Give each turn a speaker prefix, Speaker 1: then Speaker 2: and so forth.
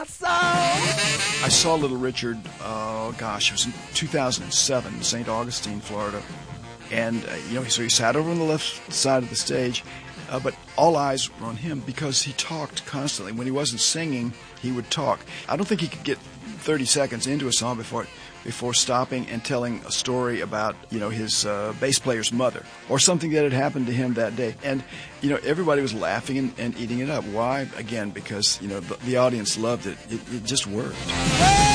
Speaker 1: I saw Little Richard, it was in 2007 in St. Augustine, Florida. And, so he sat over on the left side of the stage, but all eyes were on him because he talked constantly. When he wasn't singing, he would talk. I don't think he could get 30 seconds into a song before stopping and telling a story about, his bass player's mother or something that had happened to him that day. And, everybody was laughing and eating it up. Why? Again, because, the audience loved it. It just worked.